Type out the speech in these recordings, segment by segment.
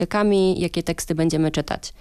wiekami, jakie teksty będziemy czytać.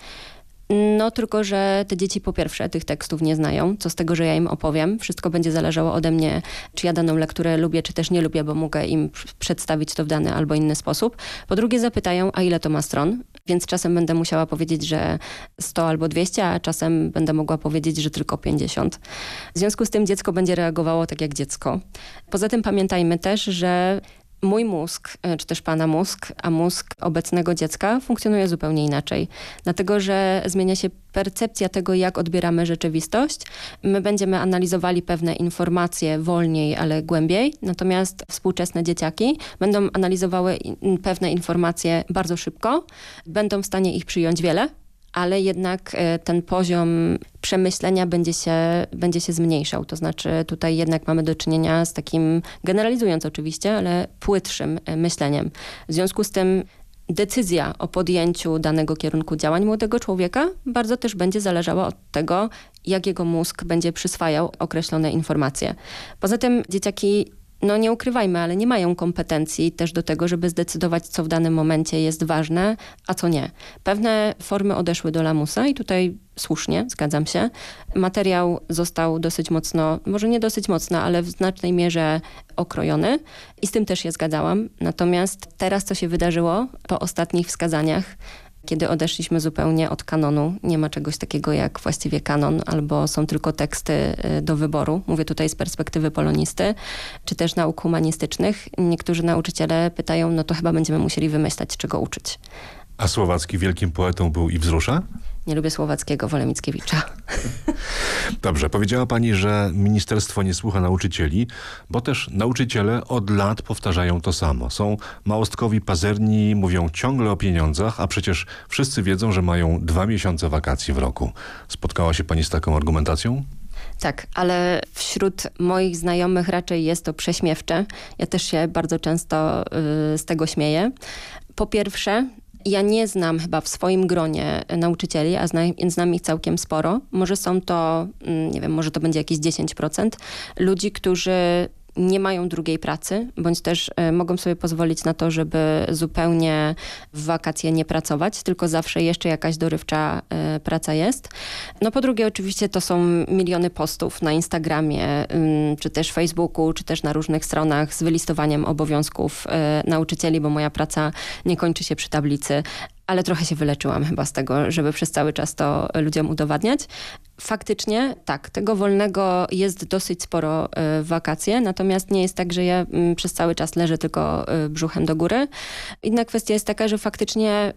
No tylko, że te dzieci po pierwsze tych tekstów nie znają, co z tego, że ja im opowiem. Wszystko będzie zależało ode mnie, czy ja daną lekturę lubię, czy też nie lubię, bo mogę im przedstawić to w dany albo inny sposób. Po drugie zapytają, a ile to ma stron? Więc czasem będę musiała powiedzieć, że 100 albo 200, a czasem będę mogła powiedzieć, że tylko 50. W związku z tym dziecko będzie reagowało tak jak dziecko. Poza tym pamiętajmy też, że mój mózg, czy też pana mózg, a mózg obecnego dziecka funkcjonuje zupełnie inaczej. Dlatego, że zmienia się percepcja tego, jak odbieramy rzeczywistość. My będziemy analizowali pewne informacje wolniej, ale głębiej. Natomiast współczesne dzieciaki będą analizowały pewne informacje bardzo szybko. Będą w stanie ich przyjąć wiele, ale jednak ten poziom przemyślenia będzie się zmniejszał. To znaczy tutaj jednak mamy do czynienia z takim, generalizując oczywiście, ale płytszym myśleniem. W związku z tym decyzja o podjęciu danego kierunku działań młodego człowieka bardzo też będzie zależała od tego, jak jego mózg będzie przyswajał określone informacje. Poza tym dzieciaki, no nie ukrywajmy, ale nie mają kompetencji też do tego, żeby zdecydować, co w danym momencie jest ważne, a co nie. Pewne formy odeszły do lamusa i tutaj słusznie, zgadzam się. Materiał został dosyć mocno, może nie dosyć mocno, ale w znacznej mierze okrojony i z tym też się zgadzałam. Natomiast teraz, co się wydarzyło po ostatnich wskazaniach, kiedy odeszliśmy zupełnie od kanonu, nie ma czegoś takiego jak właściwie kanon, albo są tylko teksty do wyboru. Mówię tutaj z perspektywy polonisty, czy też nauk humanistycznych. Niektórzy nauczyciele pytają, no to chyba będziemy musieli wymyślać, czego uczyć. A Słowacki wielkim poetą był i wzrusza? Nie lubię Słowackiego, wolę Mickiewicza. Dobrze, powiedziała pani, że ministerstwo nie słucha nauczycieli, bo też nauczyciele od lat powtarzają to samo. Są małostkowi, pazerni, mówią ciągle o pieniądzach, a przecież wszyscy wiedzą, że mają 2 miesiące wakacji w roku. Spotkała się pani z taką argumentacją? Tak, ale wśród moich znajomych raczej jest to prześmiewcze. Ja też się bardzo często z tego śmieję. Po pierwsze, ja nie znam chyba w swoim gronie nauczycieli, a znam ich całkiem sporo. Może są to, nie wiem, może to będzie jakieś 10% ludzi, którzy nie mają drugiej pracy, bądź też mogą sobie pozwolić na to, żeby zupełnie w wakacje nie pracować, tylko zawsze jeszcze jakaś dorywcza praca jest. No po drugie oczywiście to są miliony postów na Instagramie, czy też Facebooku, czy też na różnych stronach z wylistowaniem obowiązków nauczycieli, bo moja praca nie kończy się przy tablicy, ale trochę się wyleczyłam chyba z tego, żeby przez cały czas to ludziom udowadniać. Faktycznie tak, tego wolnego jest dosyć sporo w wakacje, natomiast nie jest tak, że ja przez cały czas leżę tylko brzuchem do góry. Inna kwestia jest taka, że faktycznie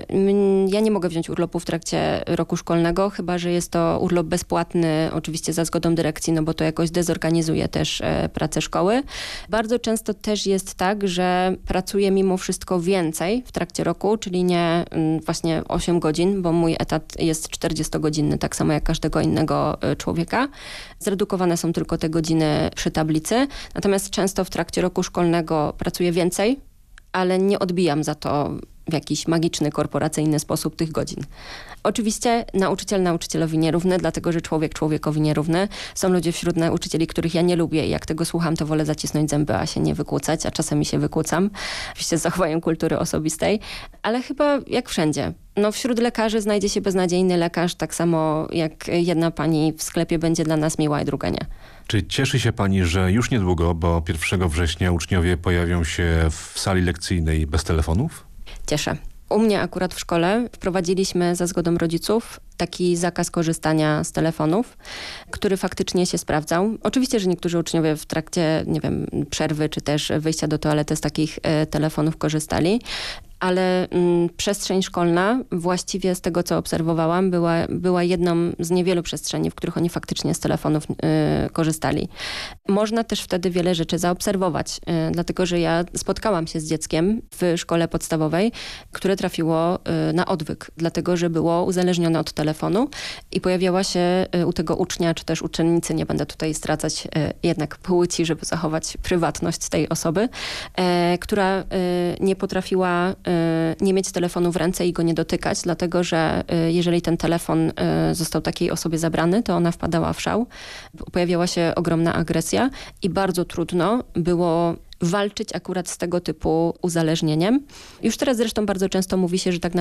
ja nie mogę wziąć urlopu w trakcie roku szkolnego, chyba że jest to urlop bezpłatny, oczywiście za zgodą dyrekcji, no bo to jakoś dezorganizuje też pracę szkoły. Bardzo często też jest tak, że pracuję mimo wszystko więcej w trakcie roku, czyli nie właśnie 8 godzin, bo mój etat jest 40-godzinny, tak samo jak każdego innego człowieka. Zredukowane są tylko te godziny przy tablicy. Natomiast często w trakcie roku szkolnego pracuję więcej, ale nie odbijam za to w jakiś magiczny, korporacyjny sposób tych godzin. Oczywiście nauczyciel nauczycielowi nierówny, dlatego że człowiek człowiekowi nierówny. Są ludzie wśród nauczycieli, których ja nie lubię i jak tego słucham, to wolę zacisnąć zęby, a się nie wykłócać, a czasami się wykłócam. Oczywiście z zachowaniem kultury osobistej, ale chyba jak wszędzie. No wśród lekarzy znajdzie się beznadziejny lekarz, tak samo jak jedna pani w sklepie będzie dla nas miła, a druga nie. Czy cieszy się pani, że już niedługo, bo 1 września uczniowie pojawią się w sali lekcyjnej bez telefonów? Cieszę. U mnie akurat w szkole wprowadziliśmy za zgodą rodziców taki zakaz korzystania z telefonów, który faktycznie się sprawdzał. Oczywiście, że niektórzy uczniowie w trakcie, nie wiem, przerwy czy też wyjścia do toalety z takich telefonów korzystali. Ale przestrzeń szkolna właściwie z tego, co obserwowałam, była jedną z niewielu przestrzeni, w których oni faktycznie z telefonów korzystali. Można też wtedy wiele rzeczy zaobserwować, dlatego że ja spotkałam się z dzieckiem w szkole podstawowej, które trafiło na odwyk, dlatego że było uzależnione od telefonu i pojawiała się u tego ucznia, czy też uczennicy, nie będę tutaj stracać jednak płci, żeby zachować prywatność tej osoby, która nie potrafiła nie mieć telefonu w ręce i go nie dotykać, dlatego że jeżeli ten telefon został takiej osobie zabrany, to ona wpadała w szał, pojawiała się ogromna agresja i bardzo trudno było walczyć akurat z tego typu uzależnieniem. Już teraz zresztą bardzo często mówi się, że tak